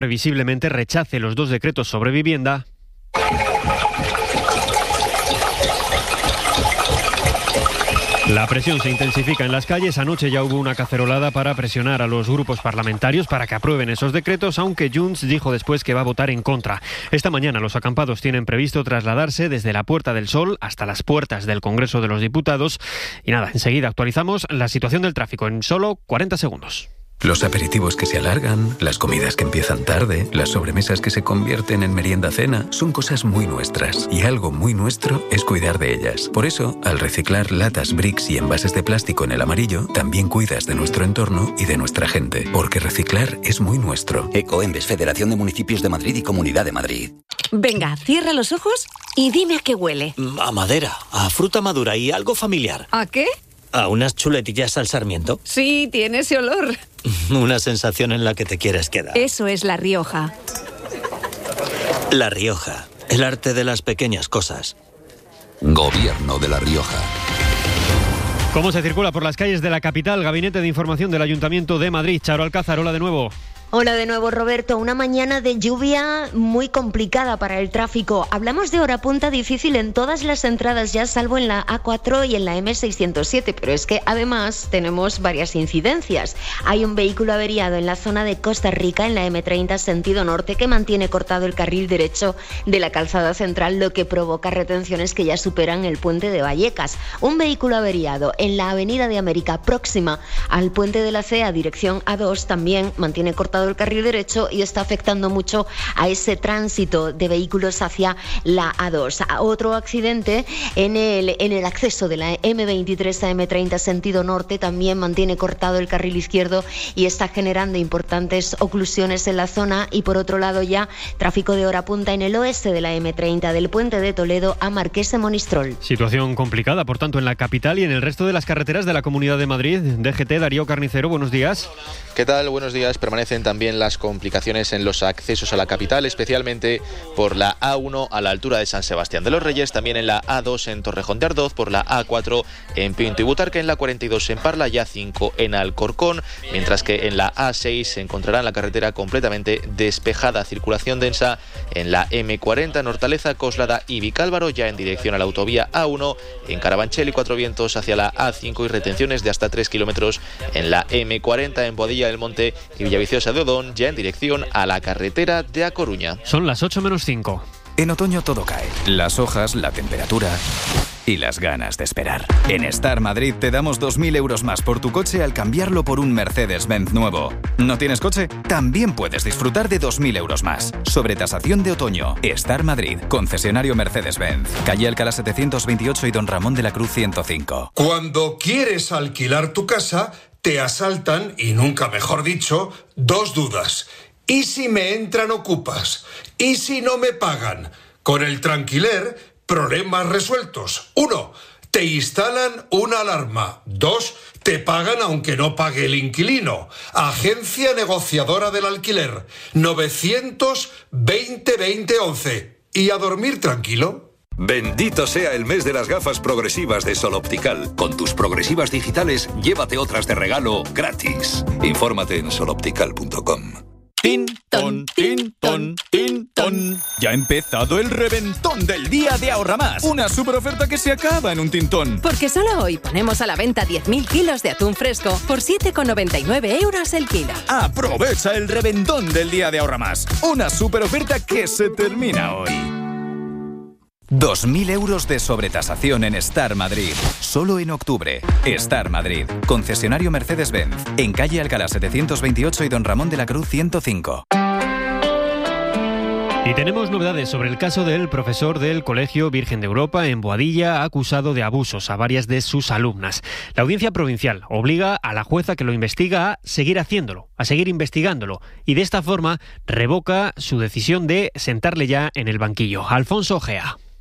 previsiblemente rechace los 2 decretos sobre vivienda. La presión se intensifica en las calles. Anoche ya hubo una cacerolada para presionar a los grupos parlamentarios para que aprueben esos decretos, aunque Junts dijo después que va a votar en contra. Esta mañana los acampados tienen previsto trasladarse desde la Puerta del Sol hasta las puertas del Congreso de los Diputados. Y nada, enseguida actualizamos la situación del tráfico en solo 40 segundos. Los aperitivos que se alargan, las comidas que empiezan tarde, las sobremesas que se convierten en merienda-cena, son cosas muy nuestras. Y algo muy nuestro es cuidar de ellas. Por eso, al reciclar latas, bricks y envases de plástico en el amarillo, también cuidas de nuestro entorno y de nuestra gente. Porque reciclar es muy nuestro. Ecoembes, Federación de Municipios de Madrid y Comunidad de Madrid. Venga, cierra los ojos y dime a qué huele. A madera, a fruta madura y algo familiar. ¿A qué? ¿A unas chuletillas al sarmiento? Sí, tiene ese olor. Una sensación en la que te quieres quedar. Eso es La Rioja. La Rioja, el arte de las pequeñas cosas. Gobierno de La Rioja. ¿Cómo se circula por las calles de la capital? Gabinete de Información del Ayuntamiento de Madrid. Charo Alcázar, hola de nuevo. Hola de nuevo, Roberto. Una mañana de lluvia muy complicada para el tráfico. Hablamos de hora punta difícil en todas las entradas ya, salvo en la A4 y en la M607, pero es que además tenemos varias incidencias. Hay un vehículo averiado en la zona de Costa Rica, en la M30 sentido norte, que mantiene cortado el carril derecho de la calzada central, lo que provoca retenciones que ya superan el puente de Vallecas. Un vehículo averiado en la Avenida de América, próxima al puente de la CEA, dirección A2, también mantiene cortado el carril derecho y está afectando mucho a ese tránsito de vehículos hacia la A2. Otro accidente en el acceso de la M23 a M30 sentido norte, también mantiene cortado el carril izquierdo y está generando importantes oclusiones en la zona. Y por otro lado, ya tráfico de hora punta en el oeste de la M30 del puente de Toledo a Marqués de Monistrol. Situación complicada, por tanto, en la capital y en el resto de las carreteras de la Comunidad de Madrid. DGT, Darío Carnicero, buenos días. ¿Qué tal? Buenos días. Permanecen también las complicaciones en los accesos a la capital, especialmente por la A1 a la altura de San Sebastián de los Reyes, también en la A2 en Torrejón de Ardoz, por la A4 en Pinto y Butarque, en la 42 en Parla y A5 en Alcorcón, mientras que en la A6 se encontrará la carretera completamente despejada. Circulación densa en la M40 en Hortaleza, Coslada y Vicálvaro, ya en dirección a la autovía A1 en Carabanchel y Cuatro Vientos hacia la A5 y retenciones de hasta 3 kilómetros en la M40 en Boadilla del Monte y Villaviciosa de Odón, ya en dirección a la carretera de A Coruña. Son las 8:05. En otoño todo cae. Las hojas, la temperatura y las ganas de esperar. En Star Madrid te damos 2.000 euros más por tu coche al cambiarlo por un Mercedes-Benz nuevo. ¿No tienes coche? También puedes disfrutar de 2.000 euros más. Sobretasación de otoño. Star Madrid, concesionario Mercedes-Benz. Calle Alcalá 728 y Don Ramón de la Cruz 105. Cuando quieres alquilar tu casa, te asaltan, y nunca mejor dicho, dos dudas. ¿Y si me entran ocupas? ¿Y si no me pagan? Con el Tranquiler, problemas resueltos. 1. Te instalan una alarma. 2. Te pagan aunque no pague el inquilino. Agencia negociadora del alquiler. 920-2011. ¿Y a dormir tranquilo? Bendito sea el mes de las gafas progresivas de Sol Optical. Con tus progresivas digitales, llévate otras de regalo gratis. Infórmate en soloptical.com. Tin, ton, tin, ton, tin, ton. Ya ha empezado el reventón del día de Ahorra Más. Una super oferta que se acaba en un tintón. Porque solo hoy ponemos a la venta 10.000 kilos de atún fresco por 7,99 € el kilo. Aprovecha el reventón del día de Ahorra Más. Una super oferta que se termina hoy. 2.000 euros de sobretasación en Star Madrid. Solo en octubre. Star Madrid. Concesionario Mercedes-Benz. En calle Alcalá 728 y Don Ramón de la Cruz 105. Y tenemos novedades sobre el caso del profesor del Colegio Virgen de Europa en Boadilla, acusado de abusos a varias de sus alumnas. La Audiencia Provincial obliga a la jueza que lo investiga a seguir haciéndolo, a seguir investigándolo, y de esta forma revoca su decisión de sentarle ya en el banquillo. Alfonso Ojea.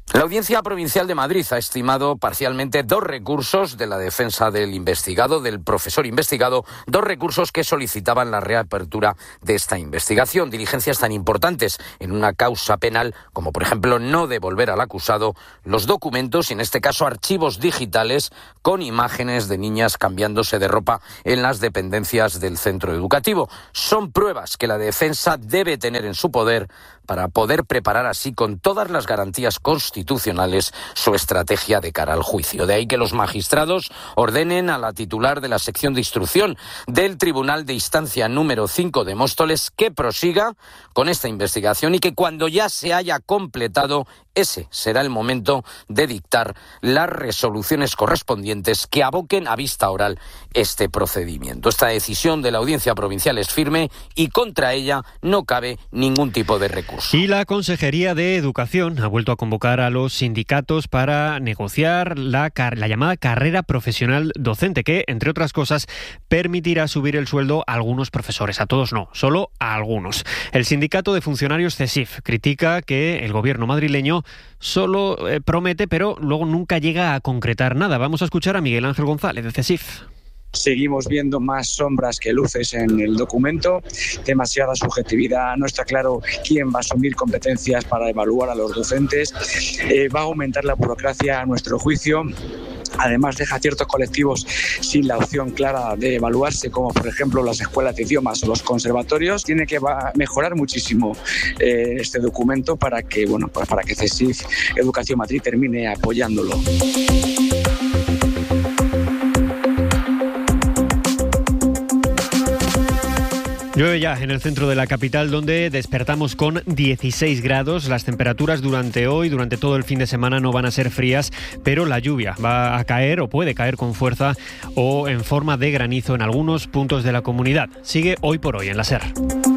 La Audiencia Provincial de Madrid ha estimado parcialmente 2 recursos de la defensa del investigado, del profesor investigado, 2 recursos que solicitaban la reapertura de esta investigación. Diligencias tan importantes en una causa penal como, por ejemplo, no devolver al acusado los documentos, y en este caso archivos digitales con imágenes de niñas cambiándose de ropa en las dependencias del centro educativo. Son pruebas que la defensa debe tener en su poder para poder preparar así con todas las garantías constitucionales su estrategia de cara al juicio. De ahí que los magistrados ordenen a la titular de la sección de instrucción del Tribunal de Instancia número 5 de Móstoles que prosiga con esta investigación y que cuando ya se haya completado, ese será el momento de dictar las resoluciones correspondientes que aboquen a vista oral este procedimiento. Esta decisión de la Audiencia Provincial es firme y contra ella no cabe ningún tipo de recurso. Y la Consejería de Educación ha vuelto a convocar a los sindicatos para negociar la llamada carrera profesional docente, que, entre otras cosas, permitirá subir el sueldo a algunos profesores. A todos no, solo a algunos. El sindicato de funcionarios CESIF critica que el gobierno madrileño solo promete, pero luego nunca llega a concretar nada. Vamos a escuchar a Miguel Ángel González, de CESIF. Seguimos viendo más sombras que luces en el documento, demasiada subjetividad, no está claro quién va a asumir competencias para evaluar a los docentes, va a aumentar la burocracia a nuestro juicio. Además, deja ciertos colectivos sin la opción clara de evaluarse, como por ejemplo las escuelas de idiomas o los conservatorios. Tiene que mejorar muchísimo este documento para que CESIF Educación Madrid termine apoyándolo. Llueve ya en el centro de la capital, donde despertamos con 16 grados. Las temperaturas durante todo el fin de semana no van a ser frías, pero la lluvia va a caer o puede caer con fuerza o en forma de granizo en algunos puntos de la comunidad. Sigue Hoy por Hoy en la SER.